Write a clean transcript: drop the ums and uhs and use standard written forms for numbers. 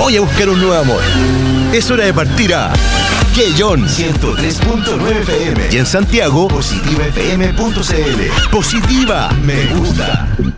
voy a buscar un nuevo amor. Es hora de partir a Quellón 103.9 FM y en Santiago positivafm.cl. Positiva Me gusta.